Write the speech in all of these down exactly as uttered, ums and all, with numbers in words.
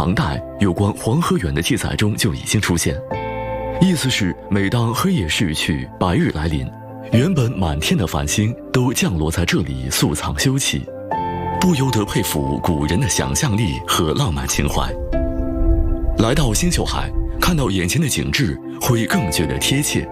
唐代有关黄河源的记载中就已经出现，意思是每当黑夜逝去，白日来临，原本满天的繁星都降落在这里宿藏休憩，不由得佩服古人的想象力和浪漫情怀。来到星宿海，看到眼前的景致，会更觉得贴切。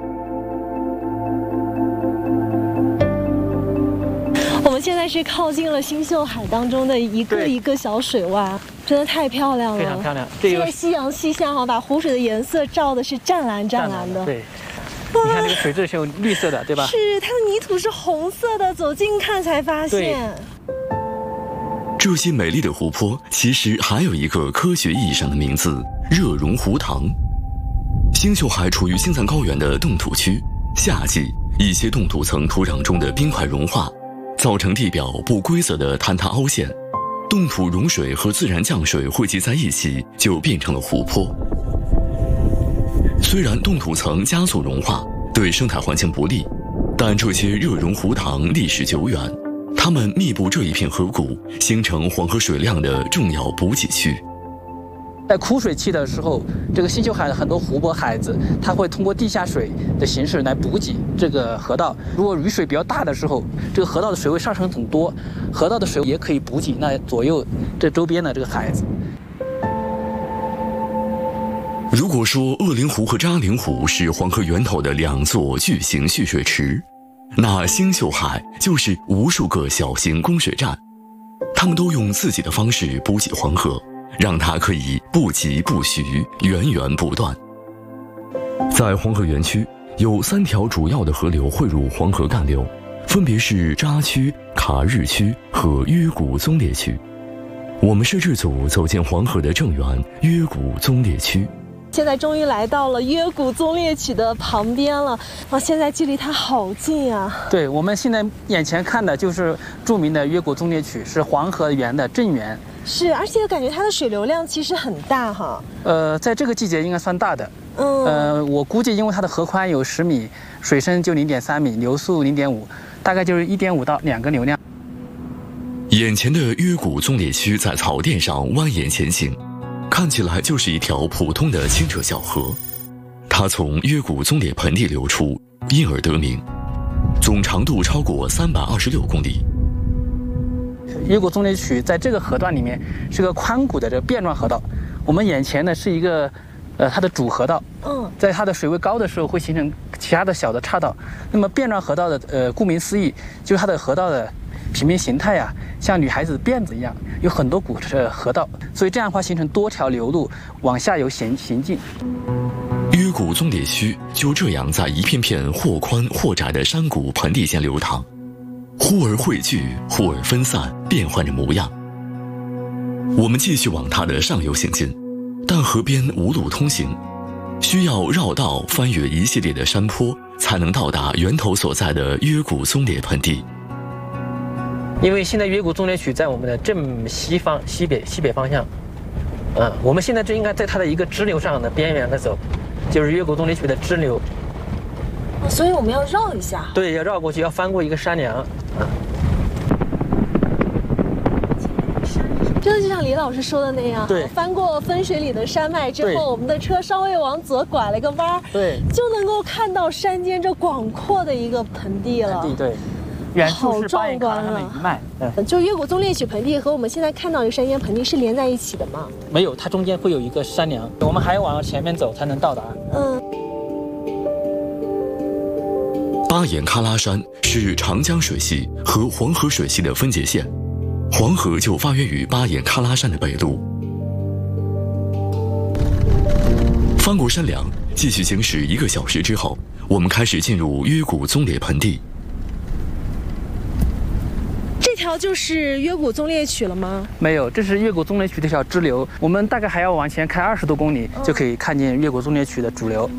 我们现在是靠近了星宿海当中的一个一个小水洼，真的太漂亮了， 非常漂亮。 这个夕阳西下哈，把湖水的颜色照的是湛蓝湛蓝的。 对，你看这个水质是有绿色的，对吧？ 是，它的泥土是红色的，走近看才发现。 这些美丽的湖泊其实还有一个科学意义上的名字——热溶湖塘。星宿海处于青藏高原的冻土区，夏季一些冻土层土壤中的冰块融化，造成地表不规则的坍塌凹陷，冻土融水和自然降水汇集在一起，就变成了湖泊。虽然冻土层加速融化，对生态环境不利，但这些热溶湖塘历史久远，它们密布这一片河谷，形成黄河水量的重要补给区。 在枯水期的时候，这个星宿海的很多湖泊海子，它会通过地下水的形式来补给这个河道。如果雨水比较大的时候，这个河道的水位上升很多，河道的水也可以补给那左右这周边的这个海子。 如果说鄂陵湖和扎陵湖是黄河源头的两座巨型蓄水池，那星宿海就是无数个小型供水站，它们都用自己的方式补给黄河，让它可以不疾不徐，源源不断。在黄河源区有三条主要的河流汇入黄河干流，分别是扎区、卡日区和约谷宗烈区。我们摄制组走进黄河的正源约谷宗烈区， 现在终于来到了约谷宗烈曲的旁边了，哇！现在距离它好近啊。 对，我们现在眼前看的就是著名的约谷宗烈曲，是黄河源的正源。 是，而且感觉它的水流量其实很大哈。 呃，在这个季节应该算大的。嗯。呃，我估计因为它的河宽有十米，水深就零点三米，流速零点五，大概就是一点五到两个流量。 眼前的约谷宗烈区在草甸上蜿蜒前行，看起来就是一条普通的清澈小河，它从约谷宗烈盆地流出，因而得名，总长度超过三百二十六公里。 约谷宗烈曲在这个河段里面是个宽谷的这个变状河道，我们眼前呢是一个，呃，它的主河道。嗯，在它的水位高的时候会形成其他的小的岔道。那么变状河道的，呃，顾名思义，就是它的河道的平面形态啊，像女孩子的辫子一样，有很多股的河道，所以这样的话形成多条流路往下游行行进。 约谷宗烈区就这样在一片片或宽或窄的山谷盆地间流淌，忽而汇聚，忽而分散，变换着模样。我们继续往它的上游行进，但河边无路通行，需要绕道翻越一系列的山坡，才能到达源头所在的约谷宗烈盆地。 因为现在约谷宗烈曲在我们的正西方、西北、西北方向，嗯，我们现在就应该在它的一个支流上的边缘的走，就是约谷宗烈曲的支流。 所以我们要绕一下。 对，要绕过去，要翻过一个山梁。嗯， 真的就像李老师说的那样， 对， 翻过分水岭的山脉之后，我们的车稍微往左拐了个弯， 对， 就能够看到山间这广阔的一个盆地了。 盆地，对。远处是巴彦喀拉山的一脉， 嗯，就约谷宗烈曲盆地和我们现在看到的山间盆地是连在一起的吗？ 没有，它中间会有一个山梁，我们还要往前面走才能到达。嗯。 巴彦喀拉山是长江水系和黄河水系的分界线，黄河就发源于巴彦喀拉山的北麓。翻过山梁，继续行驶一个小时之后，我们开始进入约谷宗烈盆地。 这条就是约谷宗烈曲了吗？ 没有，这是约谷宗烈曲的一条支流，我们大概还要往前开二十多公里，就可以看见约谷宗烈曲的主流。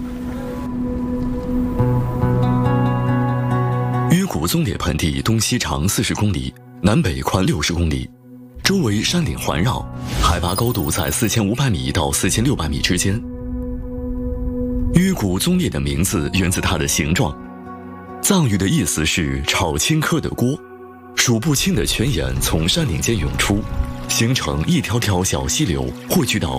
约谷宗烈盆地东西长四十公里，南北宽六十公里，周围山岭环绕，海拔高度在四千五百米到四千六百米之间。约谷宗烈的名字源自它的形状，藏语的意思是炒青稞的锅，数不清的泉眼从山岭间涌出，形成一条条小溪流，汇聚到